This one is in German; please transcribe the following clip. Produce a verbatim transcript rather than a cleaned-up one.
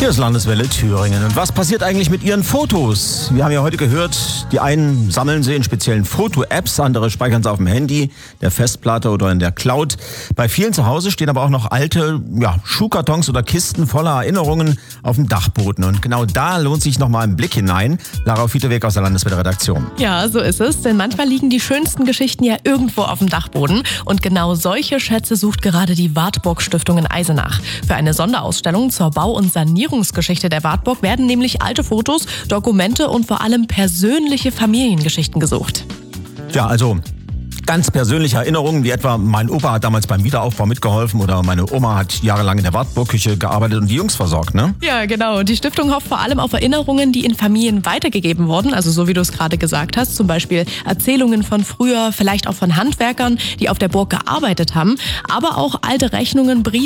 Hier ist Landeswelle Thüringen. Und was passiert eigentlich mit Ihren Fotos? Wir haben ja heute gehört, die einen sammeln sie in speziellen Foto-Apps, andere speichern sie auf dem Handy, der Festplatte oder in der Cloud. Bei vielen zu Hause stehen aber auch noch alte ja, Schuhkartons oder Kisten voller Erinnerungen auf dem Dachboden. Und genau da lohnt sich nochmal ein Blick hinein. Lara Fieteweg aus der Landeswelle-Redaktion. Ja, so ist es. Denn manchmal liegen die schönsten Geschichten ja irgendwo auf dem Dachboden. Und genau solche Schätze sucht gerade die Wartburg-Stiftung in Eisenach. Für eine Sonderausstellung zur Bau- und Sanierungsgeschichte der Wartburg werden nämlich alte Fotos, Dokumente und vor allem persönliche Familiengeschichten gesucht. Ja, also ganz persönliche Erinnerungen, wie etwa mein Opa hat damals beim Wiederaufbau mitgeholfen oder meine Oma hat jahrelang in der Wartburgküche gearbeitet und die Jungs versorgt, ne? Ja, genau. Die Stiftung hofft vor allem auf Erinnerungen, die in Familien weitergegeben wurden. Also so wie du es gerade gesagt hast, zum Beispiel Erzählungen von früher, vielleicht auch von Handwerkern, die auf der Burg gearbeitet haben, aber auch alte Rechnungen, Briefe